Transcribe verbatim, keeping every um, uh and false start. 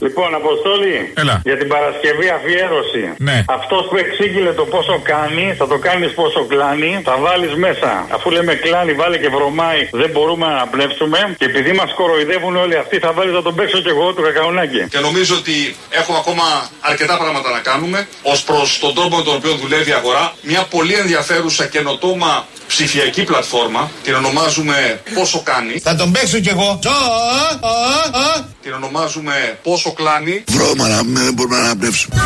Λοιπόν, Αποστόλη, Έλα. για την Παρασκευή αφιέρωση. Ναι. Αυτό που εξήγηλε το πόσο κάνει, θα το κάνει πόσο κλάνει, θα βάλει μέσα. Αφού λέμε κλάνει, βάλε και βρωμάει, δεν μπορούμε να αναπνεύσουμε. Και επειδή μα κοροϊδεύουν όλοι αυτοί, θα βάλει να τον παίξω κι εγώ του κακαουνάκι. Και νομίζω ότι έχουμε ακόμα αρκετά πράγματα να κάνουμε ως προς τον τρόπο με τον οποίο δουλεύει η αγορά. Μια πολύ ενδιαφέρουσα καινοτόμα ψηφιακή πλατφόρμα, την ονομάζουμε Πόσο Κάνει. Θα τον παίξω κι εγώ. Την ονομάζουμε Πόσο Κλάνει. Βρώμα να μην μπορούμε να αναπνεύσουμε.